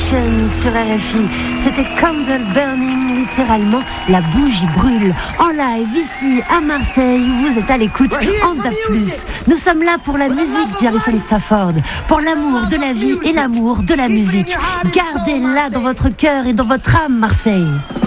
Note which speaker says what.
Speaker 1: Nation sur RFI. C'était Candle Burning, littéralement la bougie brûle. En live ici à Marseille, vous êtes à l'écoute en DAB+. Nous sommes là pour la musique, dit Harrison Stafford, pour l'amour de la vie et l'amour de la musique. Gardez-la dans votre cœur et dans votre âme, Marseille.